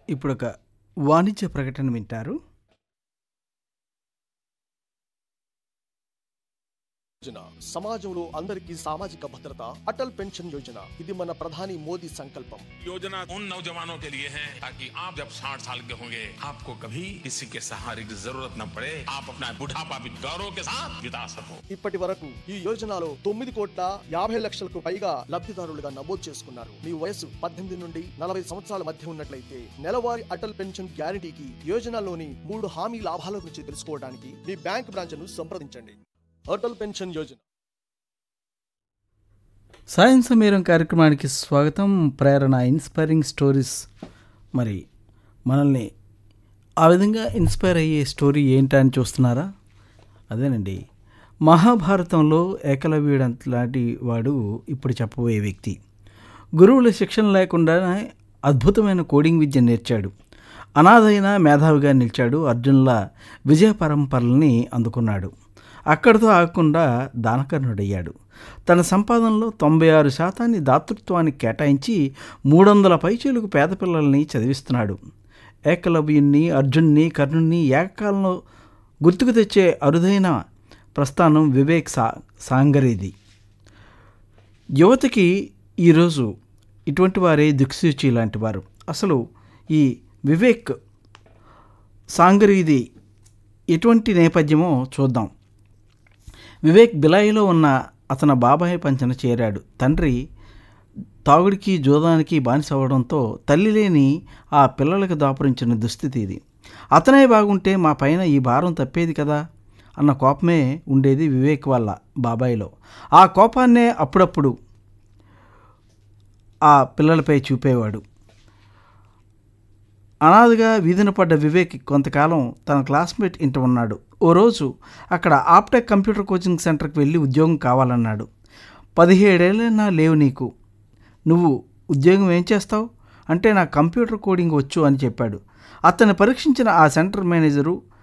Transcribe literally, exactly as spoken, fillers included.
ఇప్పుడొక వాణిజ్య ప్రకటన వింటారు. యోజన సమాజంలో అందరికీ సామాజిక భద్రత అటల్ పెన్షన్ యోజన ఇది మన ప్రధాని మోదీ సంకల్పం. योजना उन नौजवानों के लिए है ताकि आप जब साठ साल के होंगे आपको कभी किसी के सहारे की जरूरत न पड़े, आप अपना बुढ़ापा भी गौरव के साथ बिता सको. ఇప్పటి వరకు ఈ యోజనలో తొమ్మిది కోట్ల యాభై లక్షలకు పైగా లబ్ధిదారులుగా నమోదు చేసుకున్నారు. మీ వయసు పద్దెనిమిది నుండి నలభై సంవత్సరాల మధ్య ఉన్నట్లయితే నెలవారీ అటల్ పెన్షన్ గ్యారంటీకి యోజనలోని మూడు హామీ లాభాల గురించి తెలుసుకోవడానికి మీ బ్యాంక్ బ్రాంచ్ ను సంప్రదించండి. అటల్ పెన్షన్ యోజన. సాయం సమీరం కార్యక్రమానికి స్వాగతం. ప్రేరణ ఇన్స్పైరింగ్ స్టోరీస్. మరి మనల్ని ఆ విధంగా ఇన్స్పైర్ అయ్యే స్టోరీ ఏంటా అని చూస్తున్నారా? అదేనండి, మహాభారతంలో ఏకలవ్యుడు లాంటి వాడు ఇప్పుడు చెప్పబోయే వ్యక్తి. గురువుల శిక్షణ లేకుండానే అద్భుతమైన కోడింగ్ విద్య నేర్చాడు. అనాథైన మేధావిగా నిలిచాడు. అర్జునుల విజయ పరంపరల్ని అందుకున్నాడు. అక్కడితో ఆగకుండా దానకర్ణుడయ్యాడు. తన సంపాదనలో తొంభై ఆరు శాతాన్ని దాతృత్వానికి కేటాయించి మూడు వందల పైచీలకు పేద పిల్లల్ని చదివిస్తున్నాడు. ఏకలవ్యుణ్ణి, అర్జున్ని, కర్ణుణ్ణి ఏకకాలంలో గుర్తుకు తెచ్చే అరుదైన ప్రస్థానం వివేక్ సా సాంగరేది. యువతకి ఈరోజు ఇటువంటి వారే దిక్సూచి లాంటి వారు. అసలు ఈ వివేక్ సాంగరేది ఎటువంటి నేపథ్యమో చూద్దాం. వివేక్ బిలాయిలో ఉన్న అతని బాబాయ్ పంచన చేరాడు. తండ్రి తాగుడికి జూదానికి బానిస అవ్వడంతో తల్లి లేని ఆ పిల్లలకు దాపురించిన దుస్థితి ఇది. అతనే బాగుంటే మా పైన ఈ భారం తప్పేది కదా అన్న కోపమే ఉండేది వివేక్ వాళ్ళ బాబాయిలో. ఆ కోపాన్నే అప్పుడప్పుడు ఆ పిల్లలపై చూపేవాడు. అనాథగా వీధిన పడ్డ వివేక్ కొంతకాలం తన క్లాస్మేట్ ఇంట ఉన్నాడు. ఓ రోజు అక్కడ ఆప్టెక్ కంప్యూటర్ కోచింగ్ సెంటర్కి వెళ్ళి ఉద్యోగం కావాలన్నాడు. పదిహేడేళ్ళైనా లేవు నీకు, నువ్వు ఉద్యోగం ఏం చేస్తావు అంటే నాకు కంప్యూటర్ కోడింగ్ వచ్చు అని చెప్పాడు. అతన్ని పరీక్షించిన ఆ సెంటర్ మేనేజరు